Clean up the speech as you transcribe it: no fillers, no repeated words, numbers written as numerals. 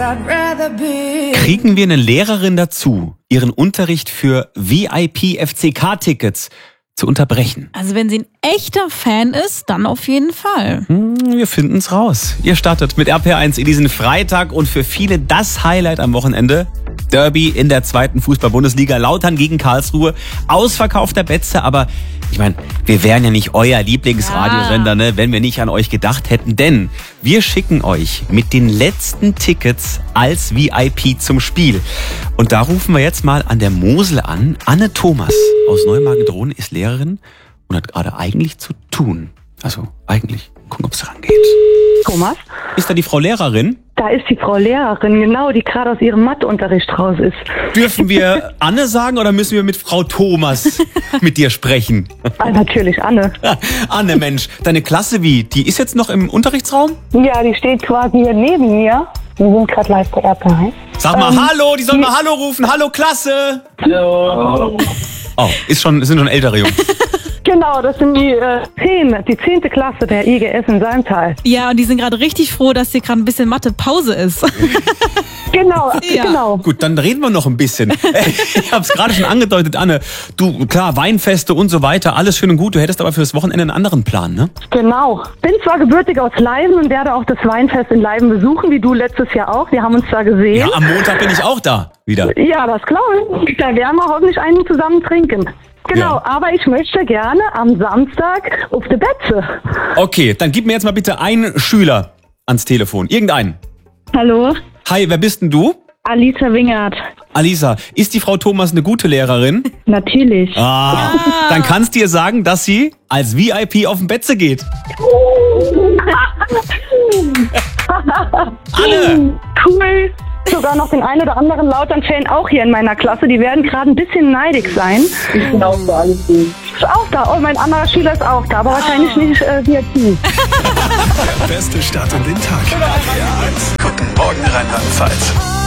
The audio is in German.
Kriegen wir eine Lehrerin dazu, ihren Unterricht für VIP-FCK-Tickets zu unterbrechen? Also wenn sie ein echter Fan ist, dann auf jeden Fall. Wir finden's raus. Ihr startet mit RPR1 in diesen Freitag und für viele das Highlight am Wochenende. Derby in der 2. Fußball-Bundesliga, Lautern gegen Karlsruhe. Ausverkaufter Betze, aber ich meine, wir wären ja nicht euer Lieblingsradiosender, ne, wenn wir nicht an euch gedacht hätten. Denn wir schicken euch mit den letzten Tickets als VIP zum Spiel. Und da rufen wir jetzt mal an der Mosel an. Anne Thomas aus Neumagen-Drohnen ist Lehrerin und hat gerade eigentlich zu tun. Also eigentlich. Gucken, ob es rangeht. Thomas? Ist da die Frau Lehrerin? Da ist die Frau Lehrerin, genau, die gerade aus ihrem Matheunterricht raus ist. Dürfen wir Anne sagen oder müssen wir mit Frau Thomas mit dir sprechen? Natürlich Anne. Anne, Mensch, deine Klasse die ist jetzt noch im Unterrichtsraum? Ja, die steht quasi hier neben mir. Wir sind gerade live bei RPR1. Sag mal Hallo, die sollen mal Hallo rufen. Hallo, Klasse! Hallo. Oh, sind schon ältere Jungs. Genau, das sind die 10. Klasse der IGS in Salmtal. Ja, und die sind gerade richtig froh, dass hier gerade ein bisschen Mathe-Pause ist. Genau, Ja. genau. Gut, dann reden wir noch ein bisschen. Ich hab's gerade schon angedeutet, Anne. Du, klar, Weinfeste und so weiter, alles schön und gut. Du hättest aber fürs Wochenende einen anderen Plan, ne? Genau. Bin zwar gebürtig aus Leiben und werde auch das Weinfest in Leiben besuchen, wie du letztes Jahr auch. Wir haben uns da gesehen. Ja, am Montag bin ich auch da wieder. Ja, das glaube ich. Da werden wir hoffentlich einen zusammen trinken. Genau, Ja. aber ich möchte gerne am Samstag auf die Betze. Okay, dann gib mir jetzt mal bitte einen Schüler ans Telefon. Irgendeinen. Hallo, Hi, wer bist denn du? Alisa Wingert. Alisa, ist die Frau Thomas eine gute Lehrerin? Natürlich. Dann kannst du ihr sagen, dass sie als VIP auf den Betze geht. Anne! Cool. Sogar noch den einen oder anderen Lautern-Fan auch hier in meiner Klasse. Die werden gerade ein bisschen neidig sein. Ich bin auch da, alles gut. Ist auch da. Oh, mein anderer Schüler ist auch da, aber wahrscheinlich nicht VIP. Beste Start in den Tag. RPR1. Guten Morgen, Rheinland-Pfalz.